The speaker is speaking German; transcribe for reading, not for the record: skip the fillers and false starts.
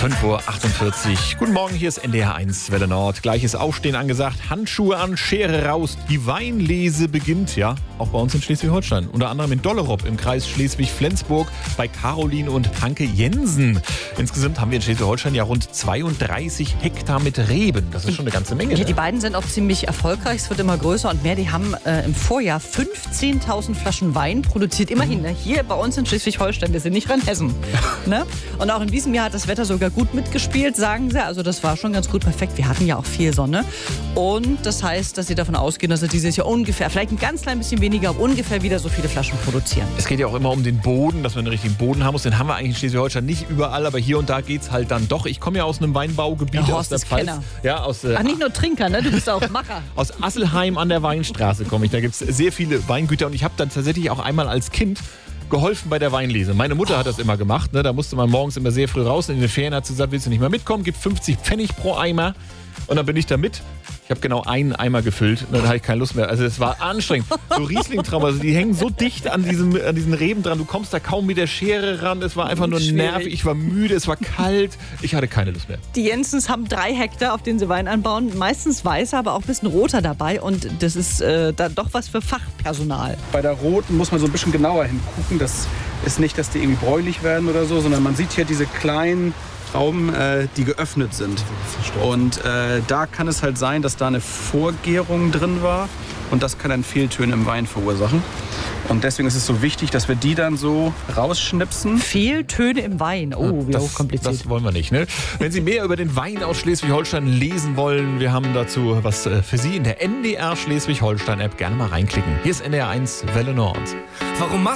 5:48 Uhr. Guten Morgen, hier ist NDR 1 Welle Nord. Gleiches Aufstehen angesagt, Handschuhe an, Schere raus. Die Weinlese beginnt, ja, auch bei uns in Schleswig-Holstein. Unter anderem in Dollerop im Kreis Schleswig-Flensburg bei Caroline und Hanke Jensen. Insgesamt haben wir in Schleswig-Holstein ja rund 32 Hektar mit Reben. Das ist schon eine ganze Menge. Ja, die beiden sind auch ziemlich erfolgreich. Es wird immer größer und mehr. Die haben im Vorjahr 15.000 Flaschen Wein produziert. Immerhin, ne? Hier bei uns in Schleswig-Holstein. Wir sind nicht Rheinhessen. Ne? Und auch in diesem Jahr hat das Wetter sogar gut mitgespielt, sagen sie. Also das war schon ganz gut perfekt. Wir hatten ja auch viel Sonne. Und das heißt, dass sie davon ausgehen, dass sie dieses Jahr ungefähr, vielleicht ein ganz klein bisschen weniger, aber ungefähr wieder so viele Flaschen produzieren. Es geht ja auch immer um den Boden, dass man einen richtigen Boden haben muss. Den haben wir eigentlich in Schleswig-Holstein nicht überall, aber hier und da geht es halt dann doch. Ich komme ja aus einem Weinbaugebiet aus der Pfalz. Ja, Ach, nicht nur Trinker, ne? Du bist auch Macher. Aus Asselheim an der Weinstraße komme ich. Da gibt es sehr viele Weingüter und ich habe dann tatsächlich auch einmal als Kind geholfen bei der Weinlese. Meine Mutter hat das immer gemacht. Ne? Da musste man morgens immer sehr früh raus. In den Ferien hat sie gesagt, willst du nicht mal mitkommen? Gibt 50 Pfennig pro Eimer. Und dann bin ich da mit. Ich habe genau einen Eimer gefüllt und dann hatte ich keine Lust mehr. Also es war anstrengend. So Riesling-Traum, also die hängen so dicht an diesen Reben dran. Du kommst da kaum mit der Schere ran. Es war einfach nur nervig. Ich war müde, es war kalt. Ich hatte keine Lust mehr. Die Jensens haben 3 Hektar, auf denen sie Wein anbauen. Meistens weißer, aber auch ein bisschen roter dabei. Und das ist dann doch was für Fachpersonal. Bei der roten muss man so ein bisschen genauer hingucken. Das ist nicht, dass die irgendwie bräunlich werden oder so, sondern man sieht hier diese kleinen Trauben, die geöffnet sind. Und da kann es halt sein, dass da eine Vorgärung drin war und das kann dann Fehltöne im Wein verursachen. Und deswegen ist es so wichtig, dass wir die dann so rausschnipsen. Fehltöne im Wein. Oh, wie hochkompliziert. Das wollen wir nicht, ne? Wenn Sie mehr über den Wein aus Schleswig-Holstein lesen wollen, wir haben dazu was für Sie in der NDR Schleswig-Holstein-App. Gerne mal reinklicken. Hier ist NDR 1 Welle Nord. Warum